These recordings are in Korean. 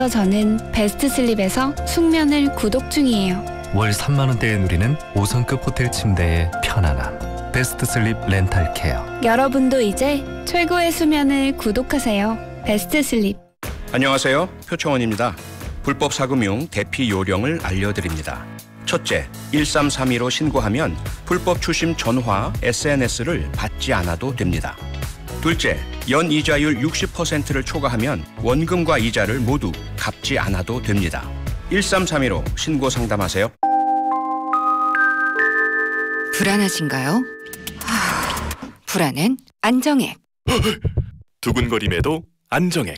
저는 베스트 슬립에서 숙면을 구독 중이에요. 월 3만 원대에 누리는 5성급 호텔 침대의 편안함. 베스트 슬립 렌탈 케어. 여러분도 이제 최고의 수면을 구독하세요. 베스트 슬립. 안녕하세요. 표창원입니다. 불법 사금융 대피 요령을 알려드립니다. 첫째, 1332로 신고하면 불법 추심 전화, SNS를 받지 않아도 됩니다. 둘째, 연 이자율 60%를 초과하면 원금과 이자를 모두 갚지 않아도 됩니다. 1332로 신고 상담하세요. 불안하신가요? 불안은 안정액. 두근거림에도 안정액.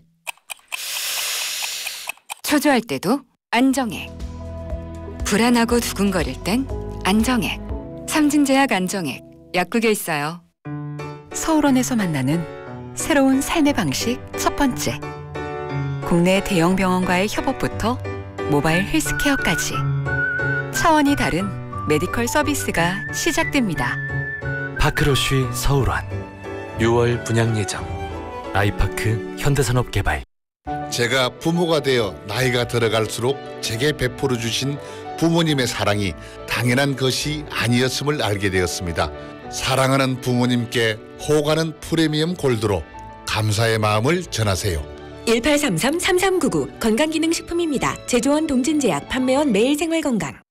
초조할 때도 안정액. 불안하고 두근거릴 땐 안정액. 삼진제약 안정액. 약국에 있어요. 서울원에서 만나는 새로운 삶의 방식 첫 번째. 국내 대형 병원과의 협업부터 모바일 헬스케어까지 차원이 다른 메디컬 서비스가 시작됩니다. 파크로쉬 서울원 6월 분양 예정. 아이파크 현대산업개발. 제가 부모가 되어 나이가 들어갈수록 제게 베풀어 주신 부모님의 사랑이 당연한 것이 아니었음을 알게 되었습니다. 사랑하는 부모님께 호가는 프리미엄 골드로 감사의 마음을 전하세요. 1833-3399 건강기능식품입니다. 제조원 동진제약, 판매원 매일생활건강.